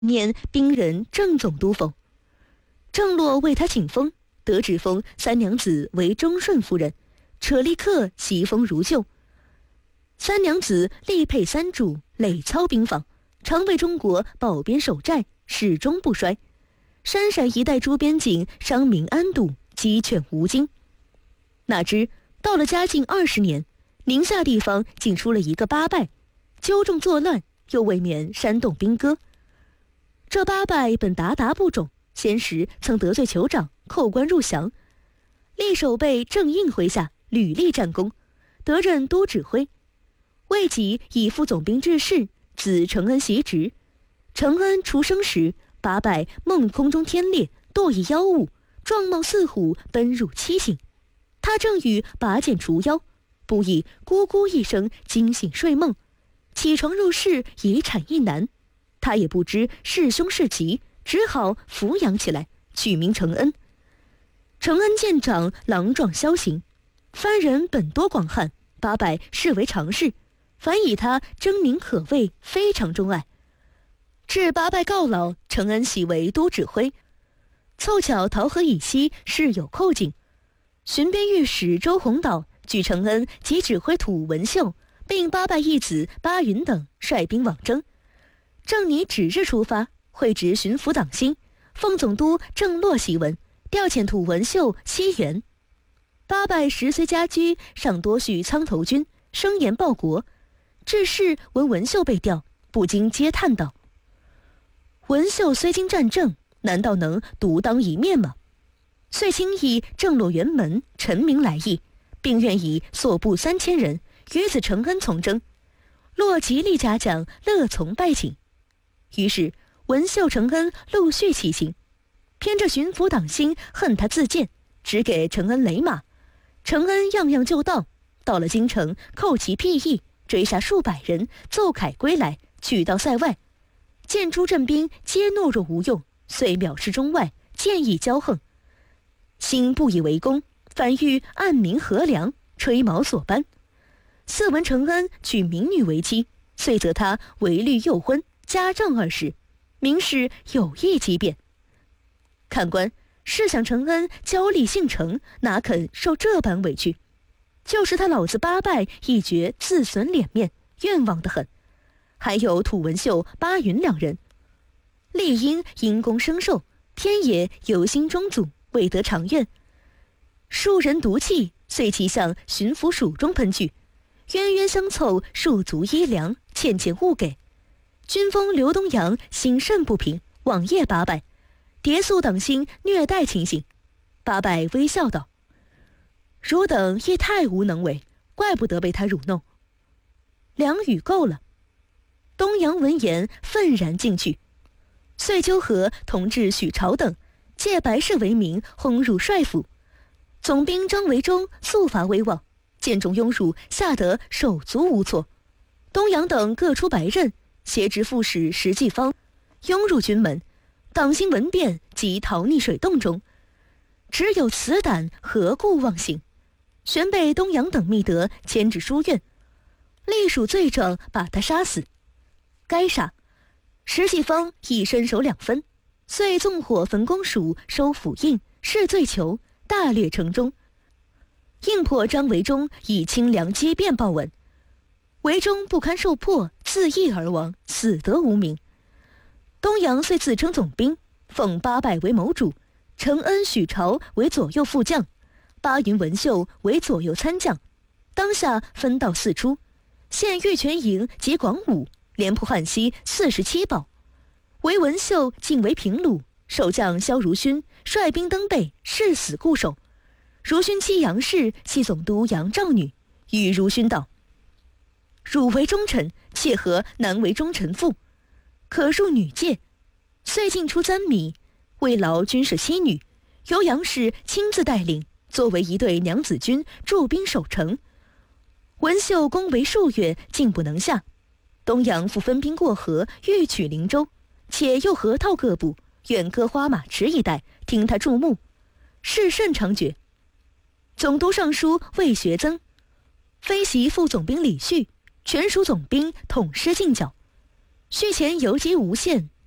念兵人正总督封。郑洛为他请封，得旨封三娘子为忠顺夫人，扯立刻袭封如旧。三娘子力配三主，累操兵防，常为中国保边守寨，始终不衰。山陕一带诸边境商民安堵，鸡犬无惊。哪知到了嘉靖20年，宁夏地方竟出了一个八拜，纠众作乱，又未免煽动兵戈。这八拜本鞑靼部种，先时曾得罪酋长，扣关入降，历守备郑应麾下，屡立战功，得任都指挥。未几以副总兵致仕，子承恩袭职。承恩出生时，八拜梦空中天裂，堕以妖物，状貌似虎，奔入七醒。他正欲拔剑除妖，不意咕咕一声惊醒睡梦，起床入室，遗产一男。他也不知是凶是吉，只好抚养起来，取名承恩。承恩见长，郎壮枭形，番人本多广汉，八拜视为常事，反以他狰狞可畏，非常钟爱。至八拜告老，承恩喜为都指挥。凑巧桃河以西事有寇境，巡边御史周鸿岛举承恩及指挥土文秀，并八拜义子巴云等率兵往征。正拟指日出发，会执巡抚党辛、奉总督郑洛檄文，调遣土文秀西援。八拜时虽家居，尚多叙苍头军，声言报国。致仕闻文秀被调，不禁嗟叹道：“文秀虽经战政，难道能独当一面吗？”遂亲以郑洛辕门陈明来意，并愿以所部3000人与子承恩从征。洛极力嘉奖，乐从拜请。于是文秀、承恩陆续起行，偏这巡抚党辛恨他自荐，只给承恩雷马。承恩样样就到，到了京城，扣其屁役，追杀数百人，奏凯归来，取到塞外。见诸镇兵皆懦弱无用，遂藐视中外，见义骄横。辛不以为功，反欲暗明和良，吹毛索斑。似闻承恩娶民女为妻，遂责他违律诱婚，加杖2十，明示有意激变。看官试想，承恩骄戾性诚，哪肯受这般委屈？就是他老子八拜一绝，自损脸面，冤枉得很。还有土文秀、巴云2人，理应因公生受，偏也有心中阻，未得偿愿。数人毒气遂其向巡抚署中喷去，冤冤相凑，数足衣粮，欠欠勿给。军锋刘东阳心甚不平，往谒八拜，迭诉党辛虐待情形。八拜微笑道：“汝等亦太无能为，怪不得被他辱弄。”2语够了。东阳闻言愤然进去，遂纠合同治许朝等，借白事为名，轰入帅府。总兵张维忠速发威望，见众拥入，吓得手足无措。东阳等各出白刃，挟持副使石继方，拥入军门。党辛闻变，即逃匿水洞中。只有此胆，何故妄行？旋被东阳等密得，牵至书院，隶属罪状，把他杀死。该杀！石继方亦身首2分，遂纵火焚公署，收府印，释罪囚，大掠城中。应破张维忠以清凉激辩报闻，维忠不堪受迫，自缢而亡，死得无名。东阳遂自称总兵，奉八拜为谋主，承恩、许朝为左右副将，巴云、文秀为左右参将。当下分道4出，现玉泉营及广武，连破汉西47堡。唯文秀进为平鲁，守将萧如勋率兵登备，誓死固守。如勋妻杨氏系总督杨兆女，与如勋道：“汝为忠臣，妾何难为忠臣妇？可入女界。”遂进出簪米，慰劳军士妻女，由杨氏亲自带领，作为一队娘子军，驻兵守城。文秀攻围数月，竟不能下。东阳复分兵过河，欲取灵州，且又河套各部，远割花马池一带，听他注目，事甚猖獗。总督尚书魏学增飞袭副总兵李旭，全属总兵统师进剿。续前游击无限，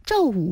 赵武